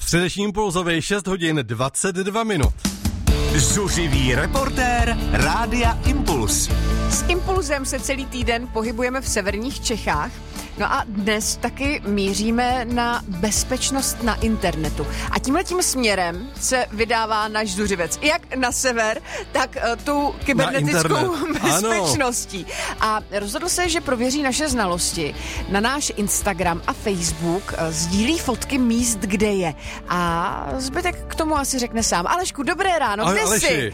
Středeční impulzový 6 hodin 22 minut. Zuřivý reportér Rádia Impuls. S Impulzem se celý týden pohybujeme v severních Čechách. No a dnes taky míříme na bezpečnost na internetu. A tímhletím směrem se vydává náš zuřivec. Jak na sever, tak tu kybernetickou bezpečností. A rozhodl se, že prověří naše znalosti. Na náš Instagram a Facebook sdílí fotky míst, kde je. A zbytek k tomu asi řekne sám. Alešku, dobré ráno, kde jsi?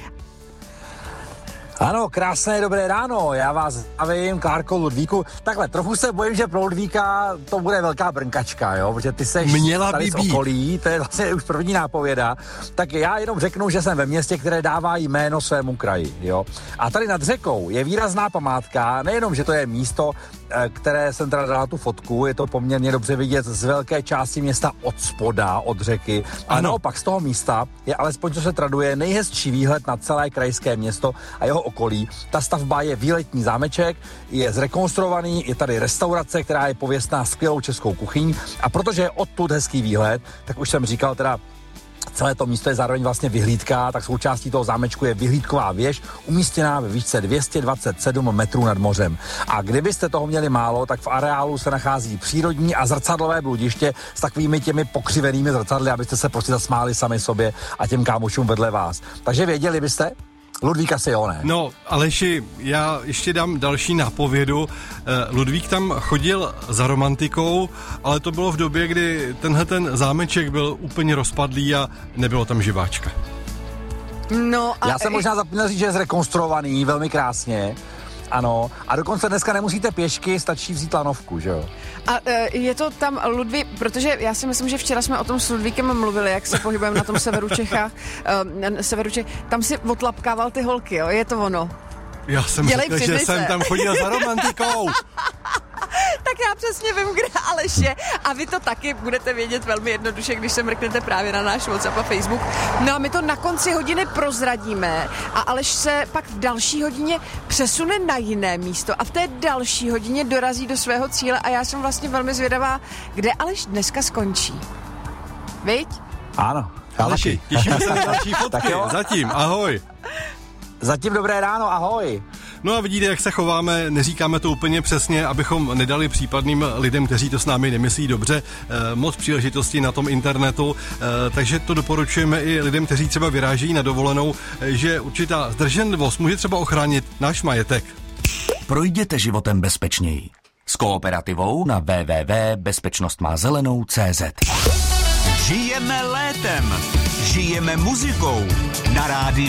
Ano, krásné dobré ráno, já vás zdravím, Klárko, Ludvíku. Takhle, trochu se bojím, že pro Ludvíka to bude velká brnkačka, jo, protože ty seš tady z okolí, to je vlastně už první nápověda. Tak já jenom řeknu, že jsem ve městě, které dává jméno svému kraji, jo. A tady nad řekou je výrazná památka, nejenom, že to je místo, které jsem teda dala tu fotku, je to poměrně dobře vidět z velké části města od spoda, od řeky. A naopak z toho místa je alespoň, co se traduje, nejhezčí výhled na celé krajské město a jeho okolí. Ta stavba je výletní zámeček, je zrekonstruovaný, je tady restaurace, která je pověstná skvělou českou kuchyní a protože je odtud hezký výhled, tak už jsem říkal teda, celé to místo je zároveň vlastně vyhlídka, tak součástí toho zámečku je vyhlídková věž, umístěná ve výšce 227 metrů nad mořem. A kdybyste toho měli málo, tak v areálu se nachází přírodní a zrcadlové bludiště s takovými těmi pokřivenými zrcadly, abyste se prostě zasmáli sami sobě a těm kámošům vedle vás. Takže věděli byste? Ludvík asi jo, ne? No, Aleši, já ještě dám další nápovědu. Ludvík tam chodil za romantikou, ale to bylo v době, kdy ten zámeček byl úplně rozpadlý a nebylo tam živáčka. No, a já jsem možná zapomněl říct, že je zrekonstruovaný velmi krásně. Ano, a dokonce dneska nemusíte pěšky, stačí vzít lanovku, že jo? A je to tam, Ludvík, protože já si myslím, že včera jsme o tom s Ludvíkem mluvili, jak se pohybujeme na tom severu Čechách, tam si otlapkával ty holky, jo? Je to ono? Já jsem řekl, že jsem tam chodil za romantikou. Tak já přesně vím, kde Aleš je a vy to taky budete vědět velmi jednoduše, když se mrknete právě na náš WhatsApp a Facebook. No a my to na konci hodiny prozradíme a Aleš se pak v další hodině přesune na jiné místo a v té další hodině dorazí do svého cíle a já jsem vlastně velmi zvědavá, kde Aleš dneska skončí. Viď? Ano. Aleši, těším se na další fotky. Zatím, ahoj. Zatím dobré ráno, ahoj. No a vidíte, jak se chováme, neříkáme to úplně přesně, abychom nedali případným lidem, kteří to s námi nemyslí dobře, moc příležitostí na tom internetu, takže to doporučujeme i lidem, kteří třeba vyrážejí na dovolenou, že určitá zdrženlivost může třeba ochránit náš majetek. Projděte životem bezpečněji. S Kooperativou na www.bezpečnostmazelenou.cz. Žijeme létem, žijeme muzikou na rádiu